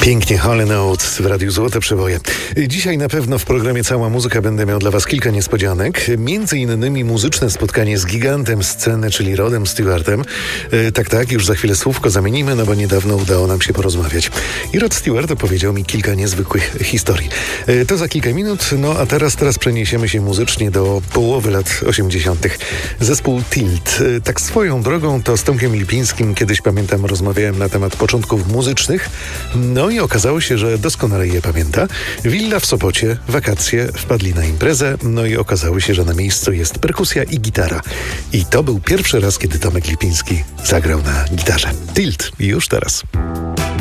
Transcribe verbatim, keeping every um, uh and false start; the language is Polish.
Pięknie, Hall and Oates w Radiu Złote Przeboje. Dzisiaj na pewno w programie Cała Muzyka będę miał dla Was kilka niespodzianek. Między innymi muzyczne spotkanie z gigantem sceny, czyli Rodem Stewartem. E, tak, tak, już za chwilę słówko zamienimy, no bo niedawno udało nam się porozmawiać. I Rod Stewart opowiedział mi kilka niezwykłych historii. E, to za kilka minut, no a teraz, teraz przeniesiemy się muzycznie do połowy lat osiemdziesiątych. Zespół Tilt. E, tak swoją drogą to z Tomkiem Lipińskim kiedyś, pamiętam, rozmawiałem na temat początków muzycznych. No i okazało się, że doskonale je pamięta. Willa w Sopocie, wakacje, wpadli na imprezę, no i okazało się, że na miejscu jest perkusja i gitara. I to był pierwszy raz, kiedy Tomek Lipiński zagrał na gitarze. Tilt już teraz.